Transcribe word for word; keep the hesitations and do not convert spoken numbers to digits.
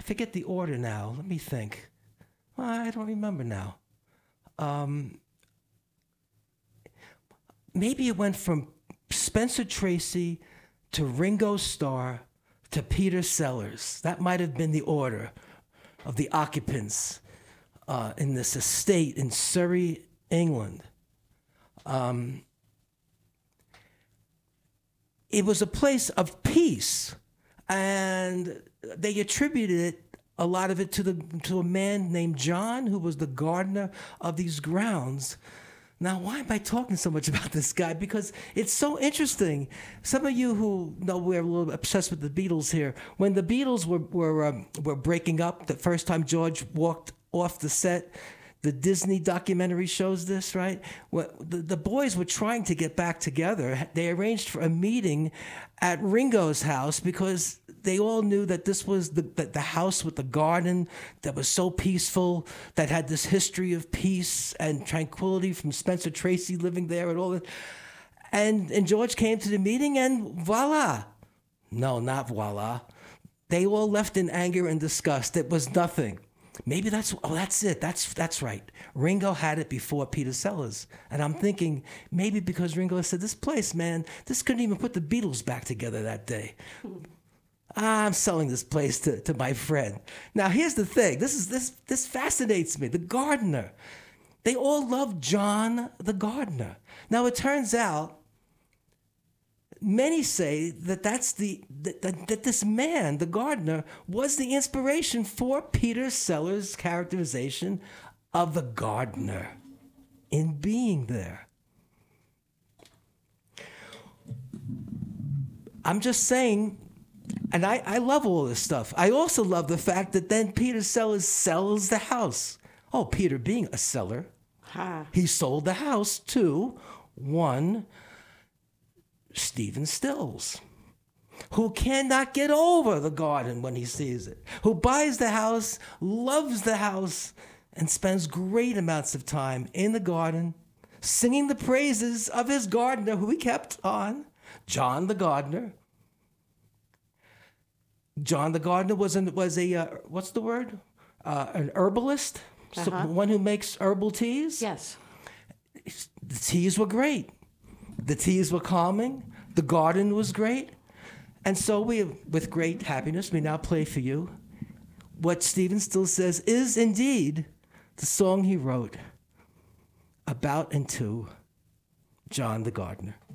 forget the order now. Let me think. Well, I don't remember now. Um, maybe it went from Spencer Tracy to Ringo Starr to Peter Sellers. That might have been the order of the occupants uh, in this estate in Surrey, England. Um, it was a place of peace, and they attributed it, a lot of it to the to a man named John, who was the gardener of these grounds. Now, why am I talking so much about this guy? Because it's so interesting. Some of you who know we're a little obsessed with the Beatles here. When the Beatles were were um, were breaking up, the first time George walked off the set, the Disney documentary shows this, right? Well, the, the boys were trying to get back together. They arranged for a meeting at Ringo's house because they all knew that this was the, the, the house with the garden that was so peaceful, that had this history of peace and tranquility from Spencer Tracy living there and all that. And, and George came to the meeting and voila. No, not voila. They all left in anger and disgust. It was nothing. Maybe that's, oh, that's it. That's that's right. Ringo had it before Peter Sellers. And I'm thinking, maybe because Ringo said, this place, man, this couldn't even put the Beatles back together that day. I'm selling this place to, to my friend. Now, here's the thing. This is this this fascinates me. The gardener. They all love John the gardener. Now, it turns out, many say that that's the that, that, that this man, the gardener, was the inspiration for Peter Sellers' characterization of the gardener in being there. I'm just saying, and I, I love all this stuff. I also love the fact that then Peter Sellers sells the house. Oh, Peter being a seller, Ha. he sold the house to one Stephen Stills, who cannot get over the garden when he sees it, who buys the house, loves the house, and spends great amounts of time in the garden, singing the praises of his gardener, who he kept on, John the gardener. John the gardener was an, was a uh, what's the word? Uh, an herbalist, so Uh-huh. one who makes herbal teas. Yes. The teas were great. The teas were calming. The garden was great. And so we, with great happiness, we now play for you what Stephen Stills says is indeed the song he wrote about and to John the gardener.